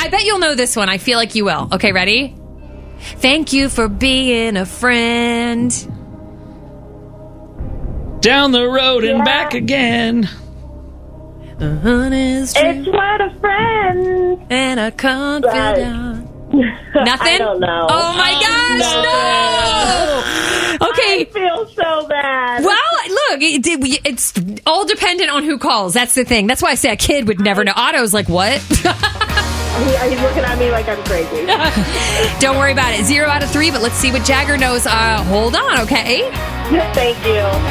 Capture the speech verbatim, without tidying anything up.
I bet you'll know this one. I feel like you will. Okay, ready? Thank you for being a friend. Down the road and Yeah. back again. The honey's true It's what a friend. and a confidant. Nothing? I don't know. Oh my gosh, no! Okay. I feel so bad. Well, look, it, it, it's all dependent on who calls. That's the thing. That's why I say a kid would never know. Otto's like, what? He- he's looking at me like I'm crazy. Don't worry about it. Zero out of three, but let's see what Jagger knows. Uh, hold on, okay? Thank you.